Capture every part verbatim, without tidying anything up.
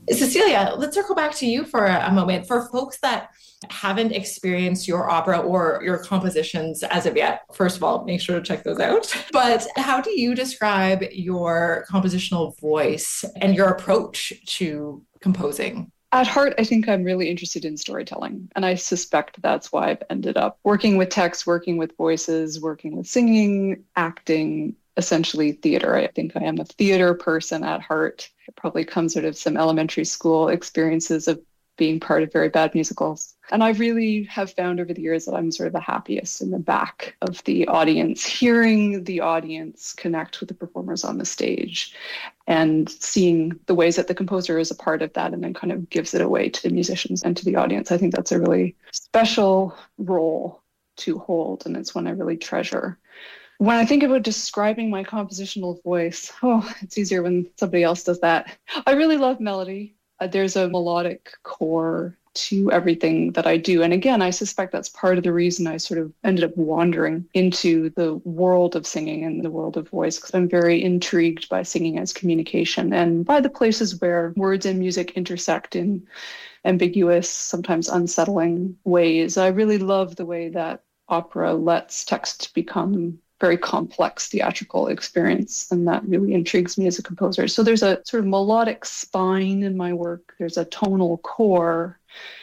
Cecilia, let's circle back to you for a moment. For folks that haven't experienced your opera or your compositions as of yet, first of all, make sure to check those out. But how do you describe your compositional voice and your approach to composing? At heart, I think I'm really interested in storytelling. And I suspect that's why I've ended up working with text, working with voices, working with singing, acting, essentially theater. I think I am a theater person at heart. It probably comes out of some elementary school experiences of being part of very bad musicals. And I really have found over the years that I'm sort of the happiest in the back of the audience, hearing the audience connect with the performers on the stage and seeing the ways that the composer is a part of that and then kind of gives it away to the musicians and to the audience. I think that's a really special role to hold, and it's one I really treasure. When I think about describing my compositional voice, oh, it's easier when somebody else does that. I really love melody. Uh, there's a melodic core to everything that I do. And again, I suspect that's part of the reason I sort of ended up wandering into the world of singing and the world of voice, because I'm very intrigued by singing as communication and by the places where words and music intersect in ambiguous, sometimes unsettling ways. I really love the way that opera lets text become very complex theatrical experience, and that really intrigues me as a composer. So there's a sort of melodic spine in my work. There's a tonal core.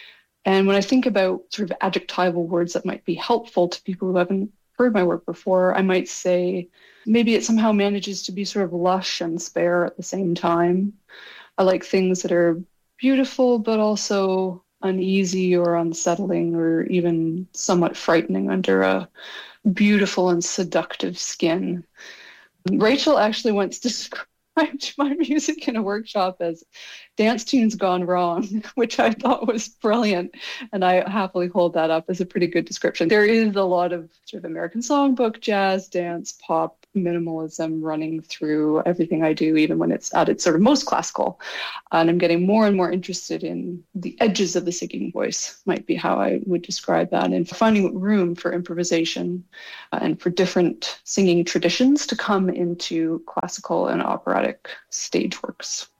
And when I think about sort of adjectival words that might be helpful to people who haven't heard my work before, I might say maybe it somehow manages to be sort of lush and spare at the same time. I like things that are beautiful, but also uneasy or unsettling or even somewhat frightening under a beautiful and seductive skin. Rachel actually once described my music in a workshop as dance tunes gone wrong, which I thought was brilliant. And I happily hold that up as a pretty good description. There is a lot of sort of American songbook, jazz, dance, pop, minimalism running through everything I do, even when it's at its sort of most classical. And I'm getting more and more interested in the edges of the singing voice, might be how I would describe that, and finding room for improvisation uh, and for different singing traditions to come into classical and operatic stage works.